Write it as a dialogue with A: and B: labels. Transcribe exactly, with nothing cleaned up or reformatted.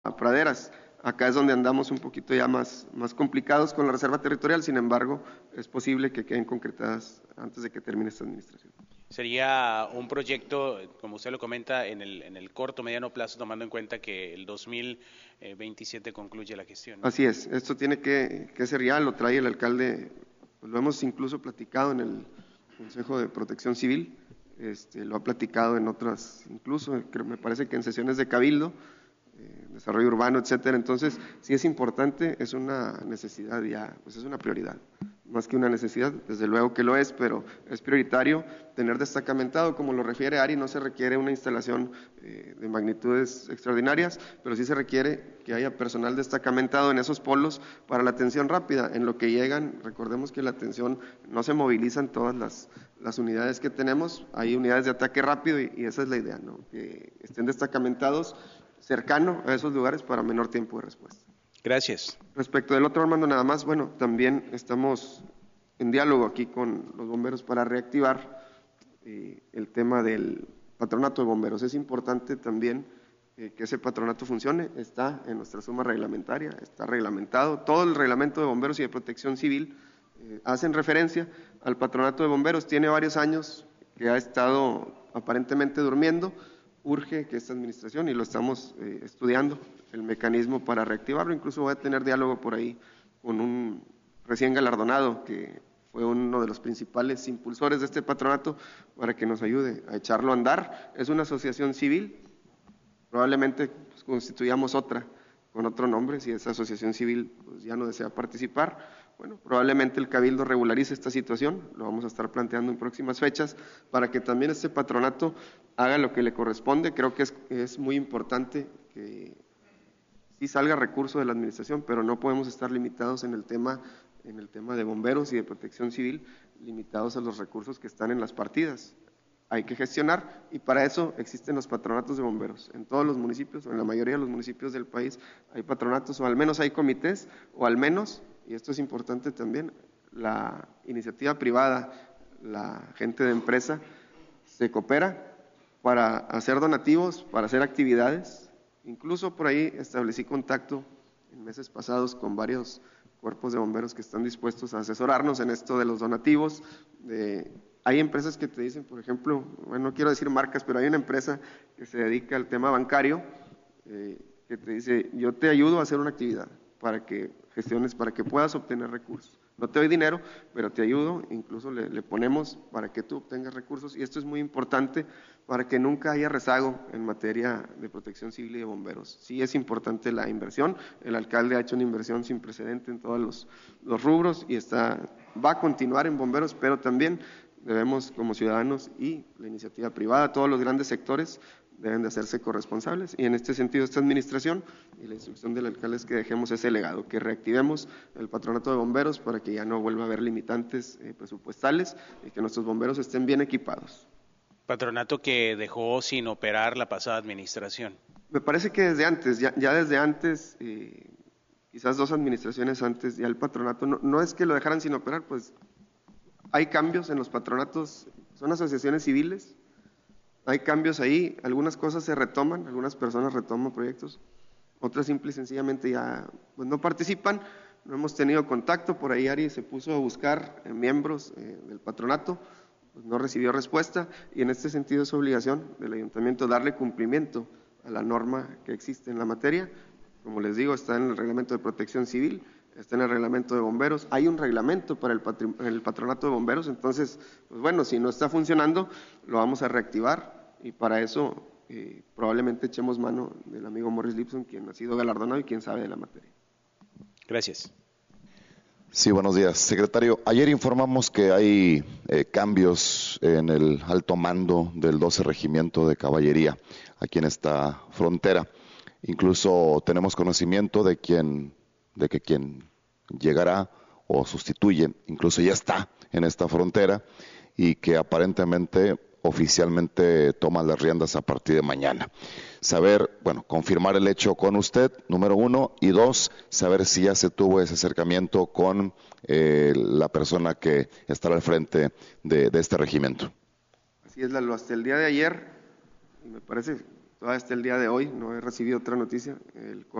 A: a praderas. Acá es donde andamos un poquito ya más, más complicados con la reserva territorial, sin embargo, es posible que queden concretadas antes de que termine esta administración.
B: Sería un proyecto, como usted lo comenta, en el, en el corto, mediano plazo, tomando en cuenta que el dos mil veintisiete concluye la gestión, ¿no?
A: Así es, esto tiene que, que ser ya, lo trae el alcalde, pues lo hemos incluso platicado en el Consejo de Protección Civil, este, lo ha platicado en otras, incluso creo, me parece que en sesiones de cabildo, eh, desarrollo urbano, etcétera. Entonces, sí es importante, es una necesidad ya, pues es una prioridad, más que una necesidad, desde luego que lo es, pero es prioritario tener destacamentado, como lo refiere Ari, no se requiere una instalación eh, de magnitudes extraordinarias, pero sí se requiere que haya personal destacamentado en esos polos para la atención rápida, en lo que llegan, recordemos que la atención no se moviliza en todas las, las unidades que tenemos, hay unidades de ataque rápido y, y esa es la idea, ¿no? Que estén destacamentados cercano a esos lugares para menor tiempo de respuesta.
B: Gracias.
A: Respecto del otro, Armando, nada más, bueno, también estamos en diálogo aquí con los bomberos para reactivar eh, el tema del patronato de bomberos. Es importante también eh, que ese patronato funcione, está en nuestra suma reglamentaria, está reglamentado, todo el reglamento de bomberos y de protección civil eh, hacen referencia al patronato de bomberos, tiene varios años que ha estado aparentemente durmiendo, urge que esta administración, y lo estamos eh, estudiando, el mecanismo para reactivarlo, incluso voy a tener diálogo por ahí con un recién galardonado que fue uno de los principales impulsores de este patronato para que nos ayude a echarlo a andar. Es una asociación civil, probablemente pues, constituyamos otra con otro nombre, si esa asociación civil pues, ya no desea participar, bueno, probablemente el Cabildo regularice esta situación, lo vamos a estar planteando en próximas fechas, para que también este patronato haga lo que le corresponde. Creo que es, es muy importante que sí salga recurso de la administración, pero no podemos estar limitados en el tema, en el tema de bomberos y de protección civil, limitados a los recursos que están en las partidas. Hay que gestionar y para eso existen los patronatos de bomberos. En todos los municipios, o en la mayoría de los municipios del país, hay patronatos o al menos hay comités, o al menos, y esto es importante también, la iniciativa privada, la gente de empresa, se coopera para hacer donativos, para hacer actividades. Incluso por ahí establecí contacto en meses pasados con varios cuerpos de bomberos que están dispuestos a asesorarnos en esto de los donativos. De, hay empresas que te dicen, por ejemplo, bueno, no quiero decir marcas, pero hay una empresa que se dedica al tema bancario eh, que te dice, yo te ayudo a hacer una actividad para que gestiones, para que puedas obtener recursos. No te doy dinero, pero te ayudo, incluso le, le ponemos para que tú obtengas recursos, y esto es muy importante para que nunca haya rezago en materia de protección civil y de bomberos. Sí es importante la inversión, el alcalde ha hecho una inversión sin precedente en todos los, los rubros y está, va a continuar en bomberos, pero también debemos como ciudadanos y la iniciativa privada, todos los grandes sectores, deben de hacerse corresponsables, y en este sentido esta administración y la instrucción del alcalde es que dejemos ese legado, que reactivemos el patronato de bomberos para que ya no vuelva a haber limitantes eh, presupuestales y que nuestros bomberos estén bien equipados.
B: Patronato que dejó sin operar la pasada administración.
A: Me parece que desde antes, ya, ya desde antes, eh, quizás dos administraciones antes, ya el patronato, no, no es que lo dejaran sin operar, pues hay cambios en los patronatos, son asociaciones civiles, hay cambios ahí, algunas cosas se retoman, algunas personas retoman proyectos, otras simple y sencillamente ya pues, no participan, no hemos tenido contacto, por ahí Ari se puso a buscar eh, miembros eh, del patronato, pues no recibió respuesta, y en este sentido es obligación del ayuntamiento darle cumplimiento a la norma que existe en la materia. Como les digo, está en el reglamento de protección civil, está en el reglamento de bomberos, hay un reglamento para el, el patronato de bomberos, entonces, pues bueno, si no está funcionando, lo vamos a reactivar, y para eso eh, probablemente echemos mano del amigo Morris Lipson, quien ha sido galardonado y quien sabe de la materia.
B: Gracias.
C: Sí, buenos días. Secretario, ayer informamos que hay eh, cambios en el alto mando del doce Regimiento de Caballería, aquí en esta frontera. Incluso tenemos conocimiento de quien, de que quien llegará o sustituye, incluso ya está en esta frontera, y que aparentemente oficialmente toma las riendas a partir de mañana. Saber, bueno, confirmar el hecho con usted, número uno, y dos, saber si ya se tuvo ese acercamiento con eh, la persona que estará al frente de, de este regimiento.
A: Así es, Lalo, hasta el día de ayer, y me parece, todavía hasta el día de hoy no he recibido otra noticia. El